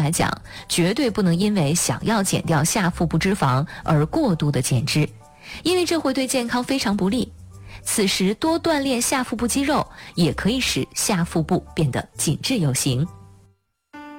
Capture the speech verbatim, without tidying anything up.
来讲，绝对不能因为想要减掉下腹部脂肪而过度的减脂，因为这会对健康非常不利。此时多锻炼下腹部肌肉，也可以使下腹部变得紧致有型。